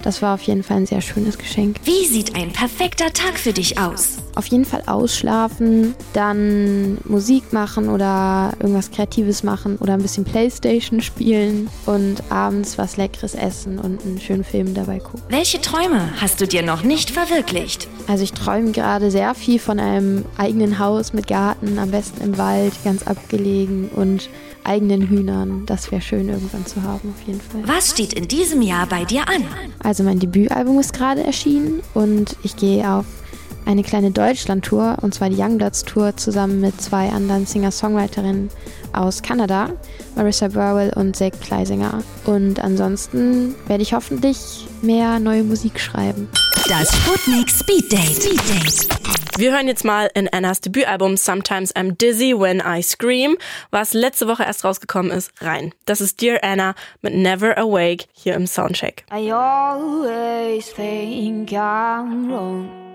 das war auf jeden Fall ein sehr schönes Geschenk. Wie sieht ein perfekter Tag für dich aus? Auf jeden Fall ausschlafen, dann Musik machen oder irgendwas Kreatives machen oder ein bisschen Playstation spielen und abends was Leckeres essen und einen schönen Film dabei gucken. Welche Träume hast du dir noch nicht verwirklicht? Also ich träume gerade sehr viel von einem eigenen Haus mit Garten, am besten im Wald, ganz abgelegen und eigenen Hühnern. Das wäre schön irgendwann zu haben, auf jeden Fall. Was steht in diesem Jahr bei dir an? Also mein Debütalbum ist gerade erschienen und ich gehe auf eine kleine Deutschland-Tour, und zwar die Youngbloods-Tour, zusammen mit 2 anderen Singer-Songwriterinnen aus Kanada, Marissa Burwell und Zack Pleisinger. Und ansonsten werde ich hoffentlich mehr neue Musik schreiben. Das Sputnik Speed Date. Wir hören jetzt mal in Annas Debütalbum Sometimes I'm Dizzy When I Scream, was letzte Woche erst rausgekommen ist, rein. Das ist Dear Anna mit Never Awake hier im Soundcheck. I always think I'm wrong.